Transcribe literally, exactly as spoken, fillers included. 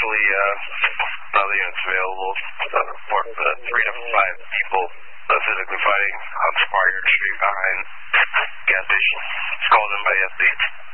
actually uh, another unit's available to support the three to five people uh, physically fighting on Squire Street behind gas station. It's called in by S D.